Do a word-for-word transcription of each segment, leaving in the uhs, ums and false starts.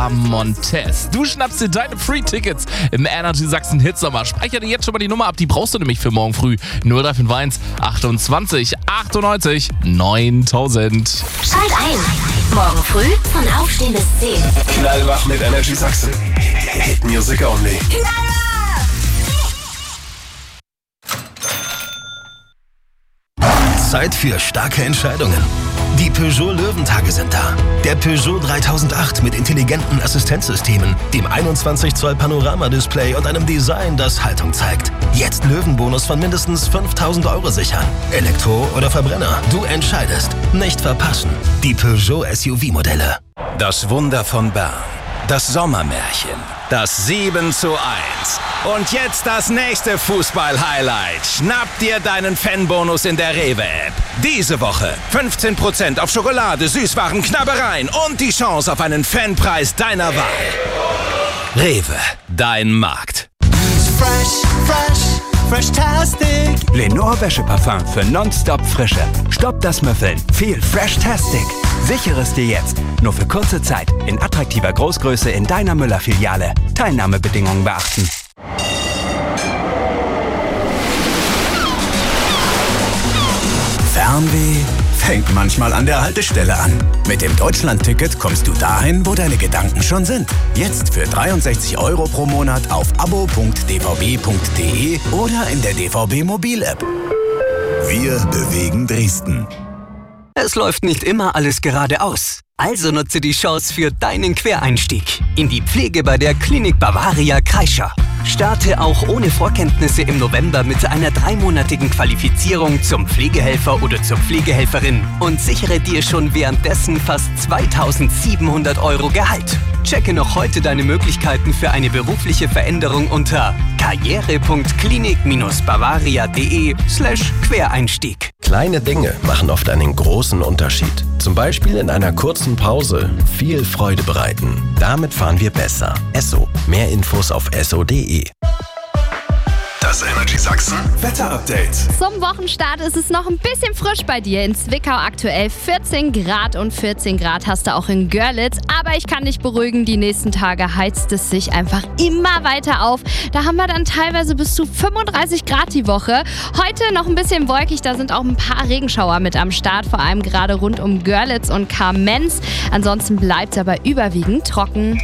Montez. Du schnappst dir deine Free-Tickets im Energy Sachsen Hitsommer. Speicher dir jetzt schon mal die Nummer ab, die brauchst du nämlich für morgen früh. null drei fünf eins achtundzwanzig achtundneunzig neuntausend. Schalt ein. Morgen früh von Aufstehen bis zehn. Knallwach mit Energy Sachsen. Hit Music Only. Zeit für starke Entscheidungen. Die Peugeot Löwentage sind da. Der Peugeot dreitausendacht mit intelligenten Assistenzsystemen, dem einundzwanzig Zoll Panoramadisplay und einem Design, das Haltung zeigt. Jetzt Löwenbonus von mindestens fünftausend Euro sichern. Elektro oder Verbrenner, du entscheidest. Nicht verpassen. Die Peugeot S U V-Modelle. Das Wunder von Bern. Das Sommermärchen. Das sieben zu eins. Und jetzt das nächste Fußball-Highlight. Schnapp dir deinen Fanbonus in der Rewe-App. Diese Woche fünfzehn Prozent auf Schokolade, Süßwaren, Knabbereien und die Chance auf einen Fanpreis deiner Wahl. Rewe, dein Markt. Fresh, fresh, fresh-tastic. Lenore Wäscheparfum für nonstop Frische. Stopp das Müffeln. Viel Fresh-tastic. Sichere es dir jetzt. Nur für kurze Zeit. In attraktiver Großgröße in deiner Müller-Filiale. Teilnahmebedingungen beachten. Fernweh fängt manchmal an der Haltestelle an. Mit dem Deutschland-Ticket kommst du dahin, wo deine Gedanken schon sind. Jetzt für dreiundsechzig Euro pro Monat auf abo punkt d v b punkt d e oder in der D V B Mobil-App. Wir bewegen Dresden. Es läuft nicht immer alles geradeaus. Also nutze die Chance für deinen Quereinstieg in die Pflege bei der Klinik Bavaria Kreischer. Starte auch ohne Vorkenntnisse im November mit einer dreimonatigen Qualifizierung zum Pflegehelfer oder zur Pflegehelferin und sichere dir schon währenddessen fast zweitausendsiebenhundert Euro Gehalt. Checke noch heute deine Möglichkeiten für eine berufliche Veränderung unter karriere punkt klinik bavaria punkt d e slash Quereinstieg. Kleine Dinge machen oft einen großen Unterschied. Zum Beispiel in einer kurzen Pause viel Freude bereiten. Damit fahren wir besser. Esso. Mehr Infos auf esso punkt d e. Das Energy Sachsen Wetter-Update. Zum Wochenstart ist es noch ein bisschen frisch bei dir. In Zwickau aktuell vierzehn Grad und vierzehn Grad hast du auch in Görlitz. Aber ich kann dich beruhigen, die nächsten Tage heizt es sich einfach immer weiter auf. Da haben wir dann teilweise bis zu fünfunddreißig Grad die Woche. Heute noch ein bisschen wolkig, da sind auch ein paar Regenschauer mit am Start. Vor allem gerade rund um Görlitz und Kamenz. Ansonsten bleibt es aber überwiegend trocken.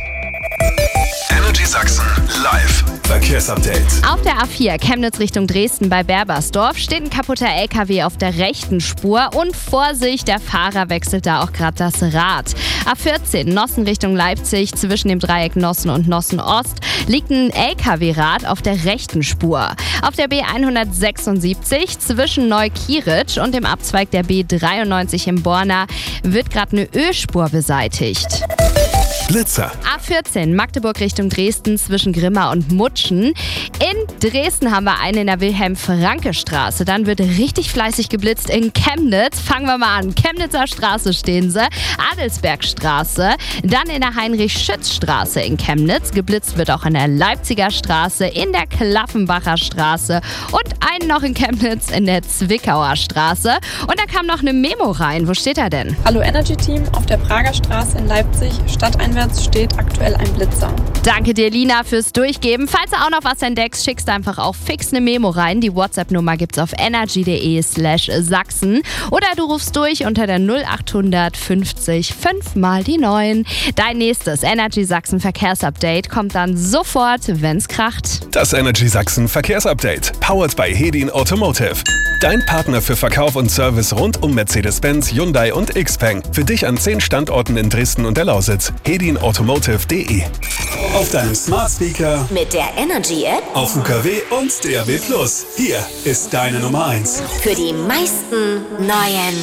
Energy Sachsen live. Verkehrsupdate. Auf der A vier Chemnitz Richtung Dresden bei Berbersdorf steht ein kaputter L K W auf der rechten Spur und Vorsicht, der Fahrer wechselt da auch gerade das Rad. A vierzehn Nossen Richtung Leipzig zwischen dem Dreieck Nossen und Nossen Ost liegt ein L K W-Rad auf der rechten Spur. Auf der B hundertsechsundsiebzig zwischen Neukieritsch und dem Abzweig der B dreiundneunzig im Borna wird gerade eine Ölspur beseitigt. Blitzer. A vierzehn Magdeburg Richtung Dresden zwischen Grimma und Mutschen. In Dresden haben wir einen in der Wilhelm-Franke-Straße. Dann wird richtig fleißig geblitzt in Chemnitz. Fangen wir mal an. Chemnitzer Straße stehen sie. Adelsbergstraße. Dann in der Heinrich-Schütz-Straße in Chemnitz. Geblitzt wird auch in der Leipziger Straße, in der Klaffenbacher Straße und einen noch in Chemnitz in der Zwickauer Straße. Und da kam noch eine Memo rein. Wo steht er denn? Hallo Energy Team, auf der Prager Straße in Leipzig, stadteinwärts steht aktuell ein Blitzer. Danke dir, Lina, fürs Durchgeben. Falls du auch noch was entdeckst, schickst einfach auch fix eine Memo rein. Die WhatsApp-Nummer gibt's auf energy punkt de slash Sachsen. Oder du rufst durch unter der null achthundert fünfzig fünf mal die neun. Dein nächstes Energy Sachsen Verkehrsupdate kommt dann sofort, wenn's kracht. Das Energy Sachsen Verkehrsupdate. Powered by Hedin Automotive. Dein Partner für Verkauf und Service rund um Mercedes-Benz, Hyundai und Xpeng. Für dich an zehn Standorten in Dresden und der Lausitz. hedin automotive punkt de. Auf deinem Smart Speaker, Mit der Energy App auf U K W und D A B plus. Hier ist deine Nummer eins. für die meisten neuen